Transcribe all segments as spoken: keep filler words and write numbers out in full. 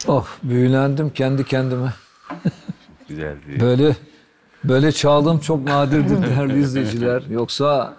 Oh, büyülendim kendi kendime. Güzel bir... Böyle böyle çaldığım çok nadirdir değerli izleyiciler. Yoksa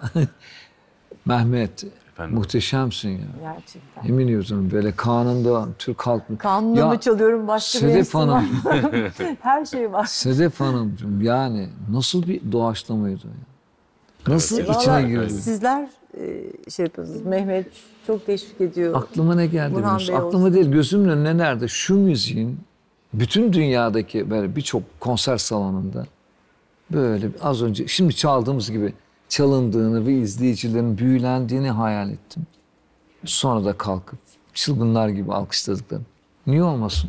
Mehmet Efendim? muhteşemsin ya. Gerçekten. Emin ediyorum böyle kanunda Türk halkı. Kanunla Ya, mı çalıyorum başka bir Sedef enstrüman? Hanım. Her şey var. Sedef Hanımcığım yani nasıl bir doğaçlamaydı ya. Nasıl Evet, içine Vallahi girdi. Sizler e, şey yapıyorsunuz. Mehmet çok teşvik ediyor. Aklıma ne geldi? Burhan biliyor musun? Bey Aklıma olsun. değil, gözümün önüne nerede? Şu müziğin bütün dünyadaki böyle birçok konser salonunda böyle az önce şimdi çaldığımız gibi çalındığını ve izleyicilerin büyülendiğini hayal ettim. Sonra da kalkıp çılgınlar gibi alkışladıklarını. Niye olmasın?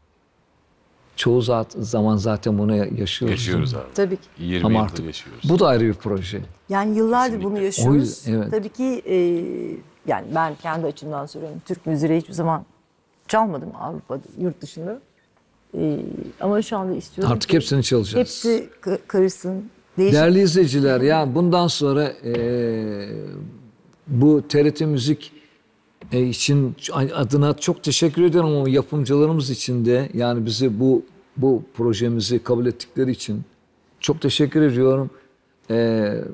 Çoğu zat, zaman zaten bunu yaşıyoruz. Yaşıyoruz abi. Tabii ki. yirmi Ama yıldır artık yaşıyoruz. bu da ayrı bir proje. Yani yıllardır Kesinlikle. bunu O yaşıyoruz. yüzden, evet. Tabii ki e, yani ben kendi açımdan söylüyorum. Türk müziği hiçbir zaman çalmadım Avrupa'da, yurt dışında. E, ama şu anda istiyorum Artık ki hepsini çalacağız. hepsi ka- karışsın. Değişik. Değerli izleyiciler, ya bundan sonra eee, bu T R T Müzik e, için adına çok teşekkür ederim ama yapımcılarımız için de yani bizi bu bu projemizi kabul ettikleri için çok teşekkür ediyorum. Eee,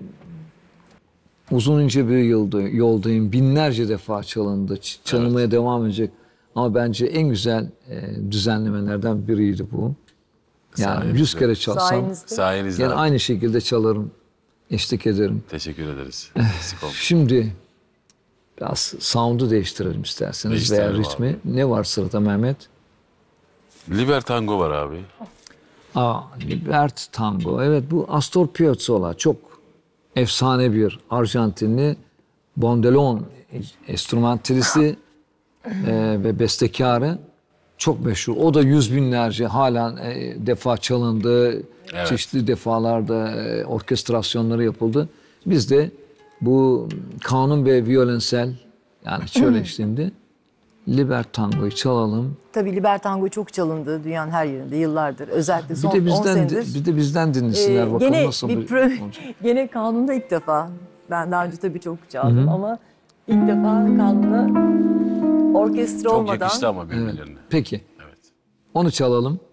uzun ince bir yolda, yoldayım. Binlerce defa çalındı. ç- Çalınmaya devam edecek. Ama bence en güzel e, düzenlemelerden biriydi bu. Yani Sayenizde. yüz kere çalsam Sayenizde. Sayenizde yani abi. aynı şekilde çalarım. Eşlik ederim. Teşekkür ederiz. Eksik olma. Şimdi biraz sound'u değiştirelim isterseniz veya Değiştirelim ritmi. abi. Ne var sırada Mehmet? Libertango var abi. Aa, Libert Tango. Evet, bu Astor Piazzolla çok efsane bir Arjantinli bandoneon enstrümantalisti e, ve bestekarı. Çok meşhur. O da yüz binlerce halen e, defa çalındı. Evet. Çeşitli defalarda e, orkestrasyonları yapıldı. Biz de bu kanun ve violensel yani çöl eşliğinde Libert Tango'yu çalalım. Tabii Libertango çok çalındı dünyanın her yerinde yıllardır. Özellikle son Bir de on bizden senedir. bir de bizden dinlesinler Ee, bakalım gene nasıl bir bir pro- olacak. gene kanunda ilk defa. Ben daha önce tabii çok çaldım ama ilk defa kanunda orkestra Çok olmadan yakıştı ama birbirlerine. Peki. Evet. Onu çalalım.